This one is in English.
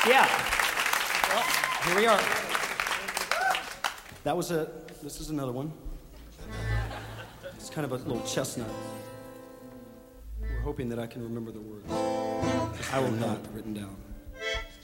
Yeah. Well, here we are. This is another one. It's kind of a little chestnut. We're hoping that I can remember the words. I will not, written down.